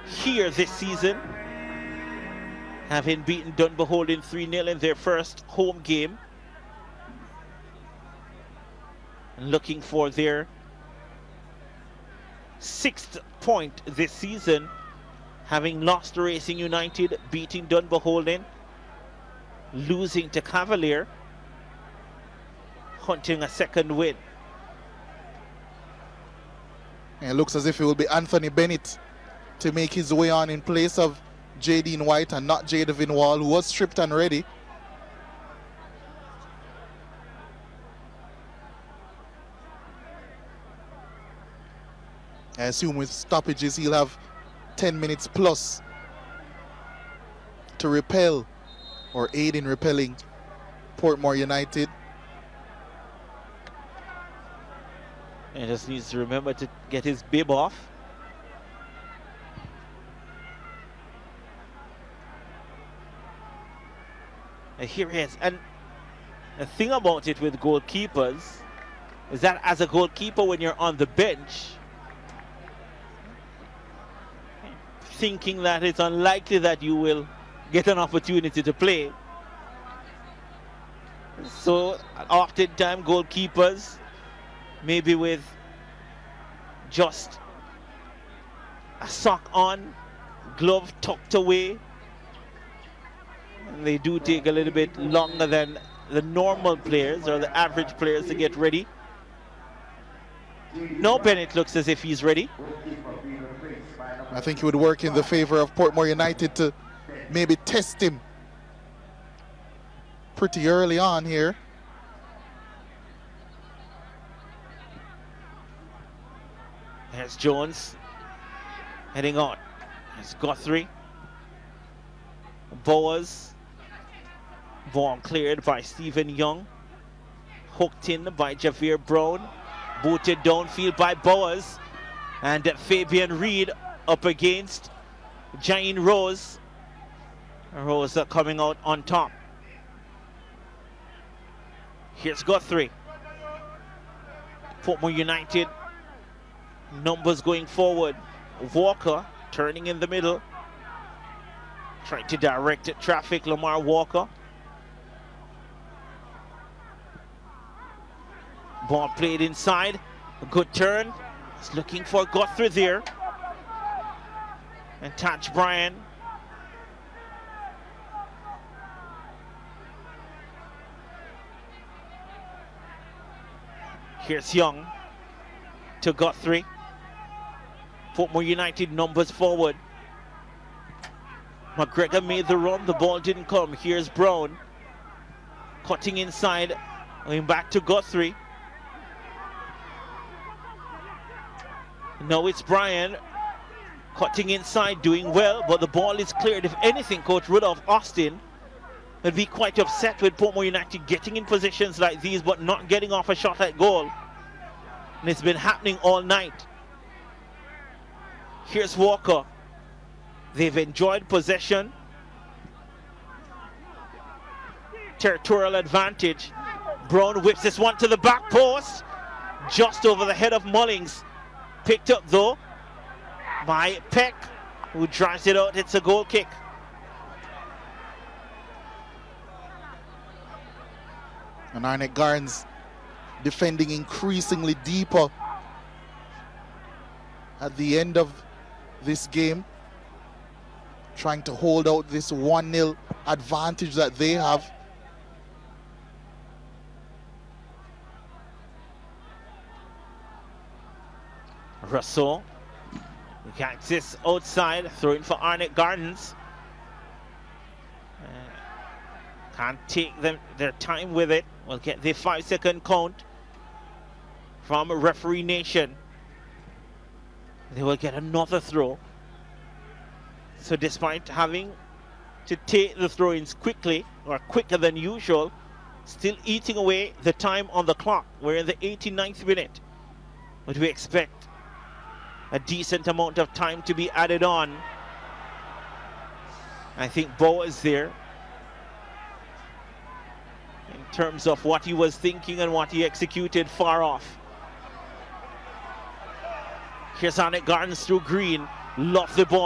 here this season, having beaten Dunbeholden 3-0 in their first home game. And looking for their 6th point this season, having lost to Racing United, beating Dunbeholden, losing to Cavalier, hunting a second win. And it looks as if it will be Anthony Bennett to make his way on in place of Jadine White and not Jadavin Wall, who was stripped and ready. I assume with stoppages he'll have 10 minutes plus to repel or aid in repelling Portmore United. And just needs to remember to get his bib off. And here he is. And the thing about it with goalkeepers is that as a goalkeeper, when you're on the bench, thinking that it's unlikely that you will get an opportunity to play. So oftentimes goalkeepers, maybe with just a sock on, glove tucked away, and they do take a little bit longer than the normal players or the average players to get ready. Now Bennett looks as if he's ready. I think it would work in the favor of Portmore United to maybe test him pretty early on here. There's Jones heading on. There's Guthrie. Bowers. Ball cleared by Stephen Young. Hooked in by Javier Brown. Booted downfield by Bowers. And Fabian Reed up against Jane Rose. Rose coming out on top. Here's Guthrie. Portmore United numbers going forward. Walker turning in the middle. Trying to direct traffic, Lamar Walker. Ball played inside. A good turn. He's looking for Guthrie there. And Taj Bryan. Here's Young to Guthrie. Portmore United numbers forward. McGregor made the run, the ball didn't come. Here's Brown. Cutting inside, going back to Guthrie. Now it's Bryan. Cutting inside, doing well, but the ball is cleared. If anything, Coach Rudolph Austin would be quite upset with Portmore United getting in positions like these, but not getting off a shot at goal. And it's been happening all night. Here's Walker. They've enjoyed possession. Territorial advantage. Brown whips this one to the back post. Just over the head of Mullings. Picked up though by Peck, who drives it out. It's a goal kick. And Arnett Garns defending increasingly deeper at the end of this game, trying to hold out this 1-0 advantage that they have. Russell gets this outside, throwing for Arnett Gardens. Can't take their time with it. We'll get the 5-second count from Referee Nation. They will get another throw. So despite having to take the throw-ins quickly, or quicker than usual, still eating away the time on the clock. We're in the 89th minute. But we expect a decent amount of time to be added on. I think Bo is there in terms of what he was thinking and what he executed far off. Here's Arnett Gardens through Green. Lost the ball.